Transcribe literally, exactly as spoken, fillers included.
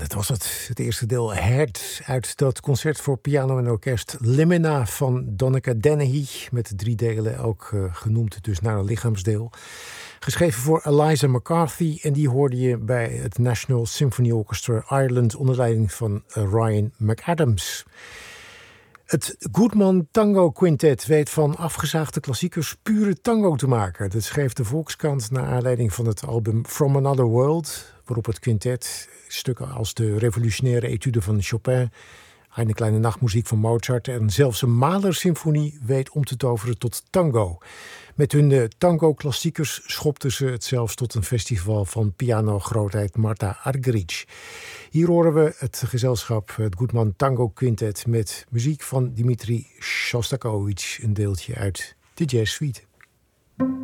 dat was het. Het eerste deel Head uit dat concert voor piano en orkest Limina van Donneke Dennehy. Met drie delen, ook uh, genoemd dus naar een lichaamsdeel. Geschreven voor Eliza McCarthy en die hoorde je bij het National Symphony Orchestra Ireland onder leiding van uh, Ryan McAdams. Het Goodman Tango Quintet weet van afgezaagde klassiekers pure tango te maken. Dat schreef de Volkskrant naar aanleiding van het album From Another World, waarop het quintet stukken als de revolutionaire etude van Chopin, Eine kleine nachtmuziek van Mozart en zelfs een Mahler-symfonie weet om te toveren tot tango. Met hun tango-klassiekers schopten ze het zelfs tot een festival van piano-grootheid Marta Argerich. Hier horen we het gezelschap, het Goodman Tango Quintet, met muziek van Dmitri Shostakovich, een deeltje uit de Jazz Suite.